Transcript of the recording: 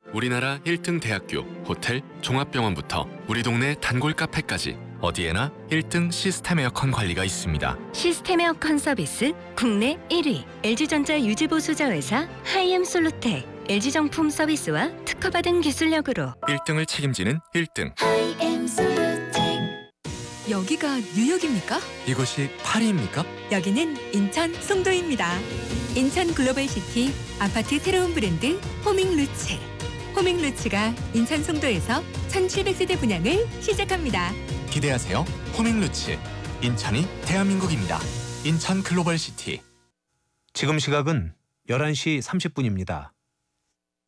우리나라 1등 대학교, 호텔, 종합병원부터 우리 동네 단골 카페까지 어디에나 1등 시스템 에어컨 관리가 있습니다. 시스템 에어컨 서비스 국내 1위 LG전자 유지보수자회사 하이엠솔루텍 LG정품 서비스와 특허받은 기술력으로 1등을 책임지는 1등. 하이엠솔루텍. 여기가 뉴욕입니까? 이곳이 파리입니까? 여기는 인천 송도입니다. 인천 글로벌시티 아파트 새로운 브랜드 호밍루츠. 호밍루츠가 인천 송도에서 1700세대 분양을 시작합니다. 기대하세요. 호밍루츠. 인천이 대한민국입니다. 인천 글로벌시티. 지금 시각은 11시 30분입니다.